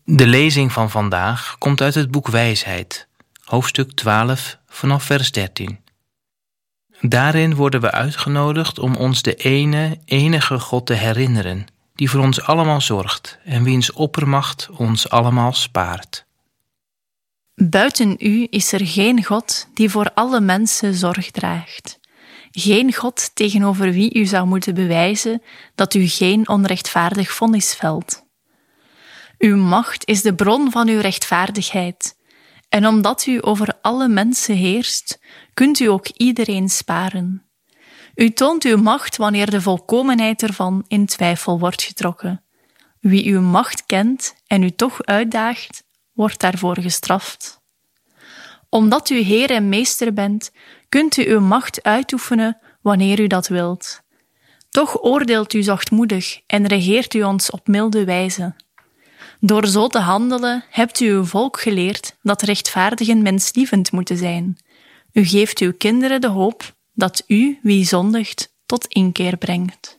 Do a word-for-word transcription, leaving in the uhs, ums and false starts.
De lezing van vandaag komt uit het boek Wijsheid, hoofdstuk twaalf, vanaf vers dertien. Daarin worden we uitgenodigd om ons de ene, enige God te herinneren, die voor ons allemaal zorgt en wiens oppermacht ons allemaal spaart. Buiten u is er geen God die voor alle mensen zorg draagt. Geen God tegenover wie u zou moeten bewijzen dat u geen onrechtvaardig vonnis velt. Uw macht is de bron van uw rechtvaardigheid. En omdat u over alle mensen heerst, kunt u ook iedereen sparen. U toont uw macht wanneer de volkomenheid ervan in twijfel wordt getrokken. Wie uw macht kent en u toch uitdaagt, wordt daarvoor gestraft. Omdat u Heer en Meester bent, kunt u uw macht uitoefenen wanneer u dat wilt. Toch oordeelt u zachtmoedig en regeert u ons op milde wijze. Door zo te handelen hebt u uw volk geleerd dat rechtvaardigen menslievend moeten zijn. U geeft uw kinderen de hoop dat u, wie zondigt, tot inkeer brengt.